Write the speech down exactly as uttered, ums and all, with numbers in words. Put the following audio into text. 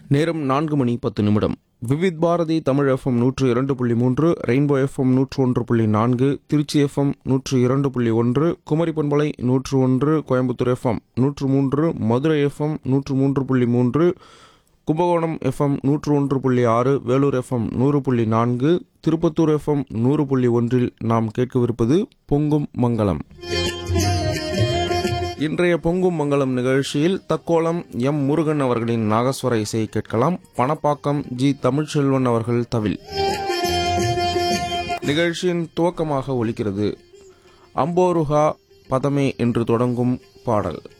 நேரம் நான்கு மணி பத்து நிமிடம். விவித் பாரதி தமிழ் எஃப்எம் நூற்று இரண்டு புள்ளி மூன்று, ரெயின்போ எஃப்எம் நூற்று ஒன்று புள்ளி நான்கு, திருச்சி எஃப்எம் நூற்று இரண்டு புள்ளி ஒன்று, குமரி பண்பலை நூற்று ஒன்று, கோயம்புத்தூர் எஃப்எம் நூற்று மூன்று, மதுரை எஃப்எம் நூற்று மூன்று புள்ளி மூன்று, கும்பகோணம் எஃப்எம் நூற்று ஒன்று புள்ளி ஆறு, வேலூர் எஃப்எம் நூறு புள்ளி நான்கு, திருப்பத்தூர் எஃப்எம் நூறு புள்ளி ஒன்றில் நாம் கேட்கவிருப்பது பொங்கும் மங்களம். இன்றைய பொங்கும் மங்களம் நிகழ்ச்சியில் தக்கோலம் எம் முருகன் அவர்களின் நாகஸ்வர இசையை கேட்கலாம். பணப்பாக்கம் ஜி தமிழ்ச்செல்வன் அவர்கள் தவில். நிகழ்ச்சியின் துவக்கமாக ஒலிக்கிறது அம்போருஹா பதமே என்று தொடங்கும் பாடல்.